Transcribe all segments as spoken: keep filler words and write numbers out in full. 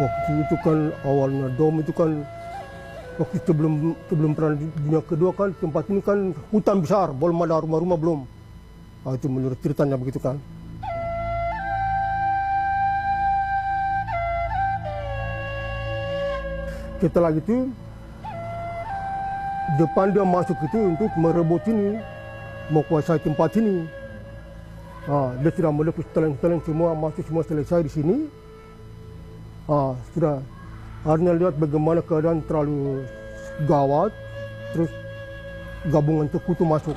Waktu itu kan awalnya dom itu kan waktu sebelum sebelum perang dunia kedua kan tempat ini kan hutan besar, belum ada rumah-rumah belum. Nah, itu menurut ceritanya begitu kan. Setelah itu depan dia masuk itu untuk merebut ini, mau kuasai tempat ini. Ah, dia sudah melepas teleng-teleng semua, masuk semua selesai di sini. Ah, sudah. Akhirnya lihat bagaimana keadaan terlalu gawat, terus gabungan sekutu masuk.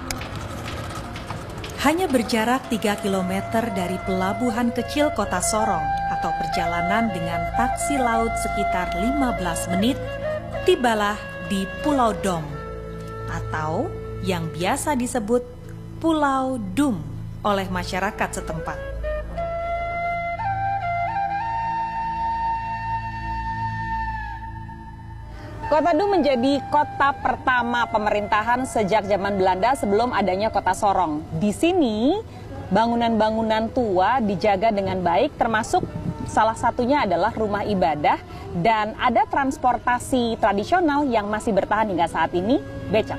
Hanya berjarak tiga kilometer dari pelabuhan kecil kota Sorong atau perjalanan dengan taksi laut sekitar lima belas menit, tibalah di Pulau Dom atau yang biasa disebut Pulau Dum oleh masyarakat setempat. Kota Dum menjadi kota pertama pemerintahan sejak zaman Belanda sebelum adanya kota Sorong. Di sini, bangunan-bangunan tua dijaga dengan baik, termasuk salah satunya adalah rumah ibadah, dan ada transportasi tradisional yang masih bertahan hingga saat ini, becak.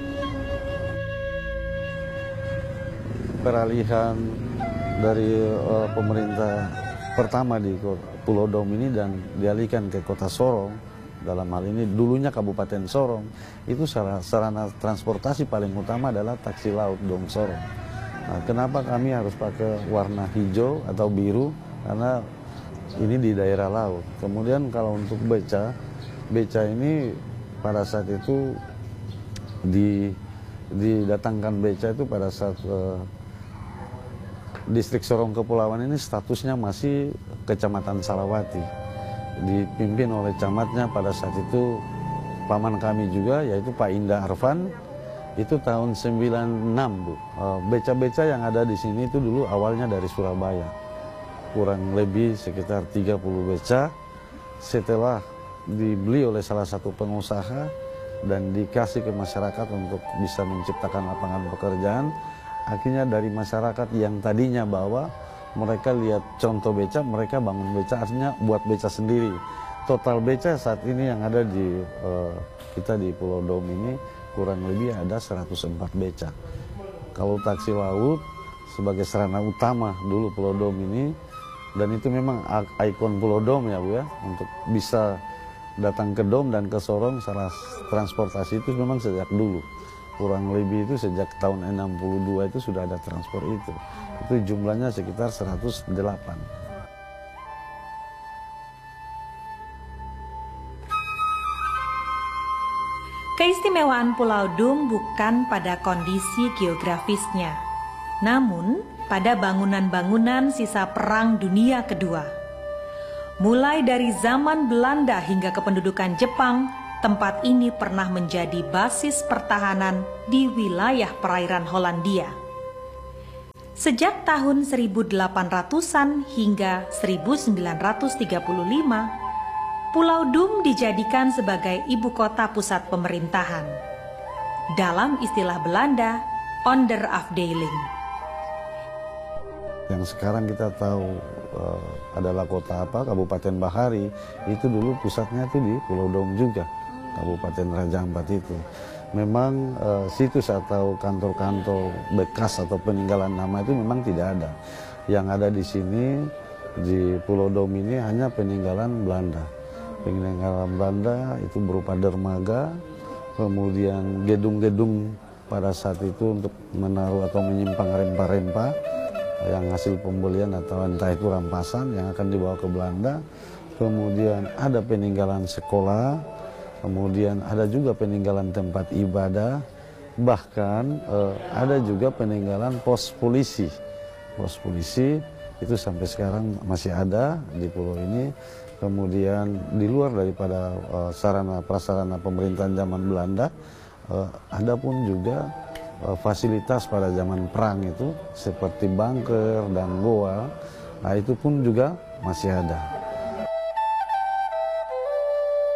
Peralihan dari uh, pemerintah pertama di Pulau Dom ini dan dialihkan ke kota Sorong, dalam hal ini dulunya Kabupaten Sorong, itu sarana transportasi paling utama adalah taksi laut Dom Sorong. Nah, kenapa kami harus pakai warna hijau atau biru? Karena ini di daerah laut. Kemudian kalau untuk beca, beca ini pada saat itu di, didatangkan beca itu pada saat uh, distrik Sorong Kepulauan ini statusnya masih Kecamatan Salawati. Dipimpin oleh camatnya pada saat itu paman kami juga, yaitu Pak Indah Arfan. Itu tahun sembilan puluh enam, Bu. Beca-beca yang ada di sini itu dulu awalnya dari Surabaya. Kurang lebih sekitar tiga puluh beca. Setelah dibeli oleh salah satu pengusaha dan dikasih ke masyarakat untuk bisa menciptakan lapangan pekerjaan, akhirnya dari masyarakat yang tadinya bawa, mereka lihat contoh beca, mereka bangun beca, artinya buat beca sendiri. Total beca saat ini yang ada di uh, kita di Pulau Dom ini kurang lebih ada seratus empat beca. Kalau taksi laut sebagai sarana utama dulu Pulau Dom ini, dan itu memang ikon Pulau Dom ya Bu ya, untuk bisa datang ke Dom dan ke Sorong, salah transportasi itu memang sejak dulu. Kurang lebih itu sejak tahun enam puluh dua itu sudah ada transport itu. Itu jumlahnya sekitar seratus delapan. Keistimewaan Pulau Dum bukan pada kondisi geografisnya, namun pada bangunan-bangunan sisa Perang Dunia Kedua. Mulai dari zaman Belanda hingga kependudukan Jepang, tempat ini pernah menjadi basis pertahanan di wilayah perairan Hollandia. Sejak tahun seribu delapan ratusan hingga seribu sembilan ratus tiga puluh lima, Pulau Dum dijadikan sebagai ibu kota pusat pemerintahan. Dalam istilah Belanda, onderafdeling. Yang sekarang kita tahu uh, adalah kota apa, Kabupaten Bahari, itu dulu pusatnya itu di Pulau Dom juga, Kabupaten Raja Ampat itu. Memang uh, situs atau kantor-kantor bekas atau peninggalan nama itu memang tidak ada. Yang ada di sini di Pulau Dom ini hanya peninggalan Belanda. Peninggalan Belanda itu berupa dermaga, kemudian gedung-gedung pada saat itu untuk menaruh atau menyimpan rempah-rempah yang hasil pembelian atau entah itu rampasan yang akan dibawa ke Belanda. Kemudian ada peninggalan sekolah. Kemudian ada juga peninggalan tempat ibadah, bahkan eh, ada juga peninggalan pos polisi. Pos polisi itu sampai sekarang masih ada di pulau ini. Kemudian di luar daripada eh, sarana prasarana pemerintahan zaman Belanda, eh, ada pun juga eh, fasilitas pada zaman perang itu seperti bunker dan goa. Nah, itu pun juga masih ada.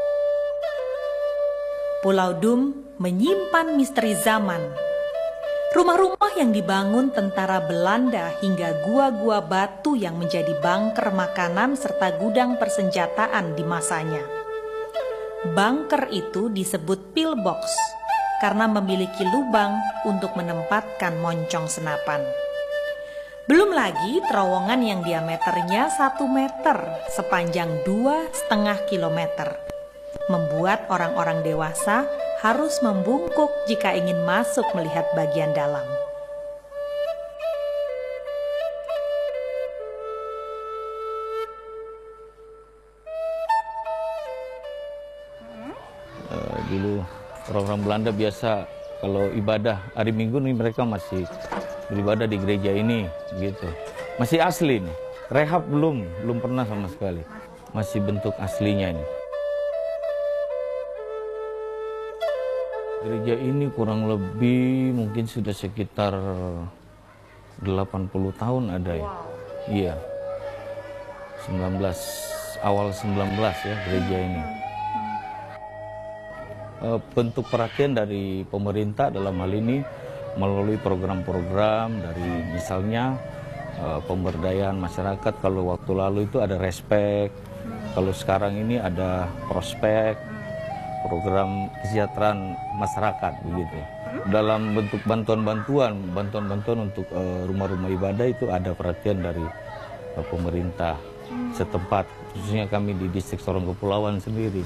Pulau Dum menyimpan misteri zaman. Rumah-rumah yang dibangun tentara Belanda hingga gua-gua batu yang menjadi bunker makanan serta gudang persenjataan di masanya. Bunker itu disebut pillbox karena memiliki lubang untuk menempatkan moncong senapan. Belum lagi terowongan yang diameternya satu meter sepanjang dua setengah kilometer, membuat orang-orang dewasa harus membungkuk jika ingin masuk melihat bagian dalam. Uh, dulu orang-orang Belanda biasa kalau ibadah hari Minggu nih mereka masih beribadah di gereja ini, gitu. Masih asli nih, rehab belum, belum pernah sama sekali. Masih bentuk aslinya ini. Gereja ini kurang lebih mungkin sudah sekitar delapan puluh tahun ada ya. Wow. Iya. sembilan belas awal sembilan belas ya gereja ini. Bentuk perhatian dari pemerintah dalam hal ini melalui program-program dari misalnya pemberdayaan masyarakat. Kalau waktu lalu itu ada respek, kalau sekarang ini ada prospek, program kesejahteraan masyarakat begitu. Dalam bentuk bantuan-bantuan, bantuan-bantuan untuk rumah-rumah uh, ibadah itu ada perhatian dari uh, pemerintah setempat, khususnya kami di distrik Sorong Kepulauan sendiri.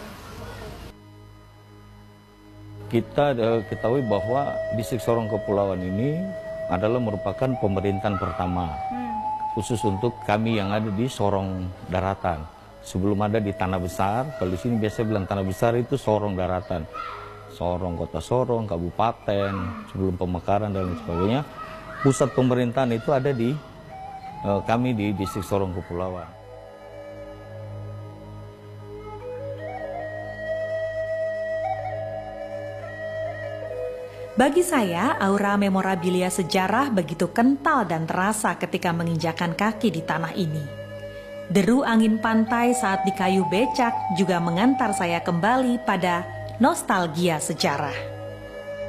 Kita uh, ketahui bahwa distrik Sorong Kepulauan ini adalah merupakan pemerintahan pertama khusus untuk kami yang ada di Sorong Daratan. Sebelum ada di Tanah Besar, kalau di sini biasa bilang Tanah Besar itu Sorong Daratan. Sorong, Kota Sorong, Kabupaten, sebelum pemekaran dan lain sebagainya. Pusat pemerintahan itu ada di eh, kami di distrik Sorong Kepulauan. Bagi saya, aura memorabilia sejarah begitu kental dan terasa ketika menginjakan kaki di tanah ini. Deru angin pantai saat di kayu becak juga mengantar saya kembali pada nostalgia sejarah.